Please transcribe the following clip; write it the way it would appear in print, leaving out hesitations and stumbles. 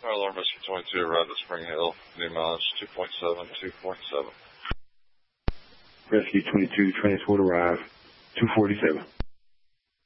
Fire alarm Mr. 22 arrived at Spring Hill. New mileage 2.7, 2.7. Rescue 22, transport arrived, 247.